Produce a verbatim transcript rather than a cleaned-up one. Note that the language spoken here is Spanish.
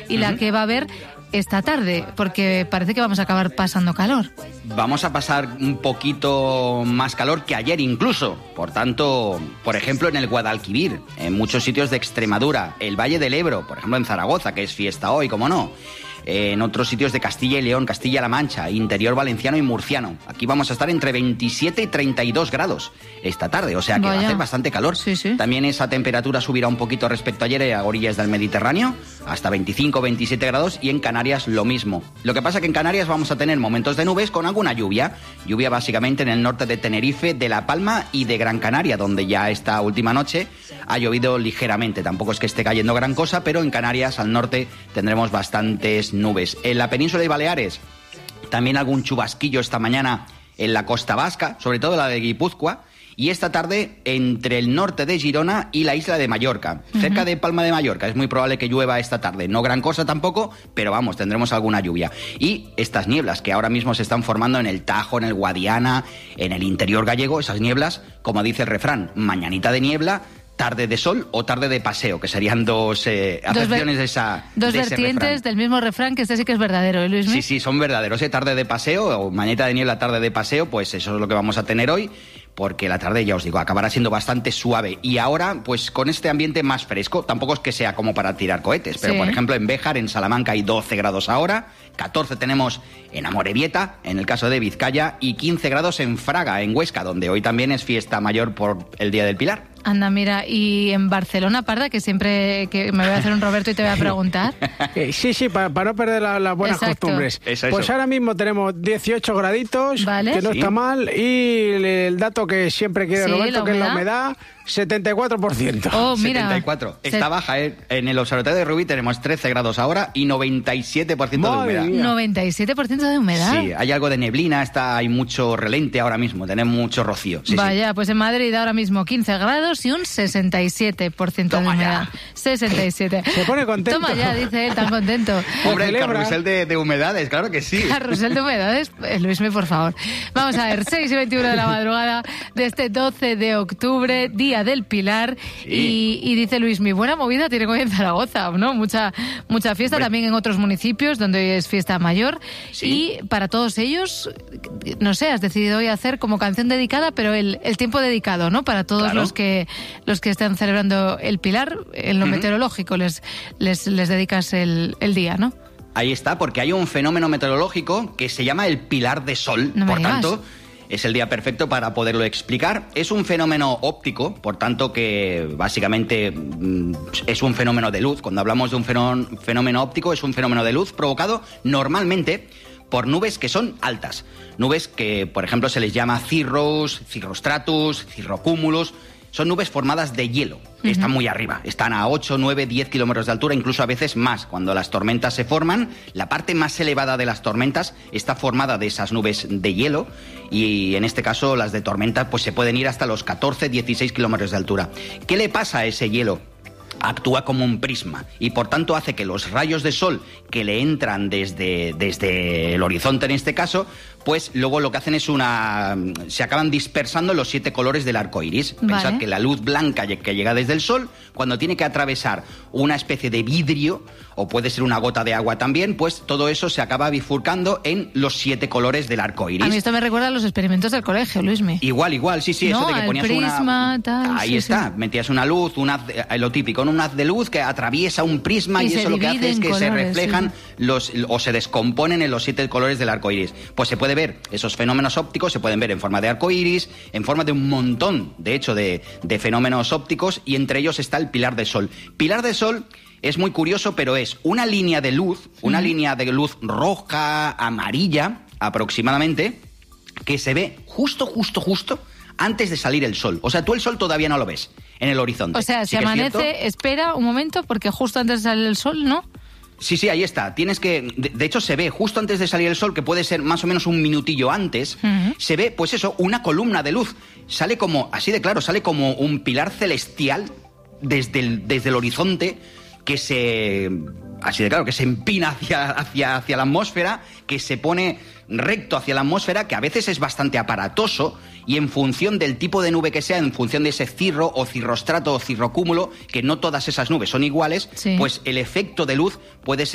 y uh-huh. la que va a haber esta tarde, porque parece que vamos a acabar pasando calor. Vamos a pasar un poquito más calor que ayer incluso. Por tanto, por ejemplo, en el Guadalquivir, en muchos sitios de Extremadura, el Valle del Ebro, por ejemplo en Zaragoza, que es fiesta hoy, como no. En otros sitios de Castilla y León, Castilla-La Mancha, interior valenciano y murciano. Aquí vamos a estar entre veintisiete y treinta y dos grados esta tarde, o sea que Vaya. va a hacer bastante calor. Sí, sí. También esa temperatura subirá un poquito respecto a ayer a orillas del Mediterráneo, hasta veinticinco o veintisiete grados, y en Canarias lo mismo. Lo que pasa que en Canarias vamos a tener momentos de nubes con alguna lluvia. Lluvia básicamente en el norte de Tenerife, de La Palma y de Gran Canaria, donde ya esta última noche ha llovido ligeramente. Tampoco es que esté cayendo gran cosa, pero en Canarias, al norte, tendremos bastantes nubes. En la península de Baleares, también algún chubasquillo esta mañana en la costa vasca, sobre todo la de Guipúzcoa, y esta tarde entre el norte de Girona y la isla de Mallorca, uh-huh. cerca de Palma de Mallorca. Es muy probable que llueva esta tarde, no gran cosa tampoco, pero vamos, tendremos alguna lluvia. Y estas nieblas que ahora mismo se están formando en el Tajo, en el Guadiana, en el interior gallego, esas nieblas, como dice el refrán, mañanita de niebla, tarde de sol o tarde de paseo, que serían dos eh, acepciones de esa Dos de vertientes del mismo refrán, que este sí que es verdadero, ¿eh, Luismi? Sí, sí, son verdaderos, ¿eh? Tarde de paseo o mañanita de niebla, tarde de paseo, pues eso es lo que vamos a tener hoy, porque la tarde, ya os digo, acabará siendo bastante suave. Y ahora, pues con este ambiente más fresco, tampoco es que sea como para tirar cohetes, pero sí. por ejemplo en Béjar, en Salamanca hay doce grados ahora, catorce tenemos en Amorebieta, en el caso de Vizcaya, y quince grados en Fraga, en Huesca, donde hoy también es fiesta mayor por el Día del Pilar. Anda, mira, y en Barcelona, Parda, que siempre que me voy a hacer un Roberto y te voy a preguntar. Eh, sí, sí, para, para no perder las la buenas Exacto. costumbres. Eso, pues eso. ahora mismo tenemos dieciocho graditos, ¿Vale? que no sí. está mal, y el, el dato que siempre quiere Sí, Roberto, la que es la humedad. humedad, setenta y cuatro por ciento. Oh, mira. setenta y cuatro. Está Se... baja, ¿eh? En el Observatorio de Rubí tenemos trece grados ahora y noventa y siete por ciento de Madre humedad. mía. noventa y siete por ciento de humedad. Sí, hay algo de neblina, está, hay mucho relente ahora mismo, tenemos mucho rocío. Sí, Vaya, sí. pues en Madrid ahora mismo quince grados y un sesenta y siete por ciento de Toma humedad. ya. sesenta y siete. Se pone contento. Toma ya, dice él, tan contento. Hombre, el celebra. carrusel de, de humedades, claro que sí. Carrusel de humedades, eh, Luismi, por favor. Vamos a ver, seis y veintiuno de la madrugada de este doce de octubre, Día del Pilar, Sí. y, y dice Luismi, buena movida tiene hoy en Zaragoza, ¿no? Mucha, mucha fiesta, Hombre. también en otros municipios donde hoy es fiesta mayor, Sí. y para todos ellos, no sé, has decidido hoy hacer como canción dedicada, pero el, el tiempo dedicado, ¿no? Para todos Claro. los que los que están celebrando el Pilar, en lo Ujú. meteorológico les, les, les dedicas el, el día, ¿no? Ahí está, porque hay un fenómeno meteorológico que se llama el Pilar de Sol. No me por digas. tanto, es el día perfecto para poderlo explicar. Es un fenómeno óptico, por tanto que básicamente mm, es un fenómeno de luz. Cuando hablamos de un fenó- fenómeno óptico, es un fenómeno de luz provocado normalmente por nubes que son altas. Nubes que, por ejemplo, se les llama cirrus, cirrostratus, cirrocúmulos. Son nubes formadas de hielo, uh-huh. están muy arriba, están a ocho, nueve, diez kilómetros de altura, incluso a veces más. Cuando las tormentas se forman, la parte más elevada de las tormentas está formada de esas nubes de hielo, y en este caso las de tormenta pues se pueden ir hasta los catorce, dieciséis kilómetros de altura. ¿Qué le pasa a ese hielo? Actúa como un prisma y por tanto hace que los rayos de sol que le entran desde, desde el horizonte en este caso, pues luego lo que hacen es una... se acaban dispersando los siete colores del arco iris. Vale. Pensad que la luz blanca que llega desde el sol, cuando tiene que atravesar una especie de vidrio, o puede ser una gota de agua también, pues todo eso se acaba bifurcando en los siete colores del arco iris. A mí esto me recuerda a los experimentos del colegio, Luismi. Igual, igual, sí, sí, No, eso de que el ponías prisma, una... tal, Ahí sí, está, sí. metías una luz, un haz, eh, lo típico, ¿no? Un haz de luz que atraviesa un prisma Y y, se eso lo que hace divide es en que se colores, reflejan sí. los o se descomponen en los siete colores del arco iris. Pues se puede ver esos fenómenos ópticos, se pueden ver en forma de arco iris, en forma de un montón, de hecho, de, de fenómenos ópticos, y entre ellos está el pilar de sol. Pilar de sol es muy curioso, pero es una línea de luz, una mm. línea de luz roja, amarilla, aproximadamente, que se ve justo, justo, justo antes de salir el sol. O sea, tú el sol todavía no lo ves en el horizonte. O sea, ¿Sí si amanece, espera un momento, porque justo antes de salir el sol, ¿no? Sí, sí, ahí está. Tienes que... De, de hecho, se ve justo antes de salir el sol, que puede ser más o menos un minutillo antes, uh-huh. se ve, pues eso, una columna de luz. Sale como, así de claro, sale como un pilar celestial desde el, desde el horizonte, que se... Así de claro, que se empina hacia, hacia, hacia la atmósfera, que se pone recto hacia la atmósfera, que a veces es bastante aparatoso, y en función del tipo de nube que sea, en función de ese cirro o cirrostrato o cirrocúmulo, que no todas esas nubes son iguales, sí. pues el efecto de luz puede ser